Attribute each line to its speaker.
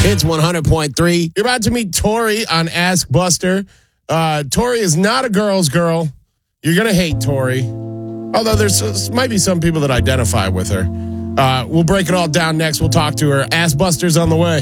Speaker 1: It's 100.3. You're about to meet Tori on Ask Buster. Tori is not a girl's girl. You're going to hate Tori. Although there's might be some people that identify with her. We'll break it all down next. We'll talk to her. Ask Buster's on the way.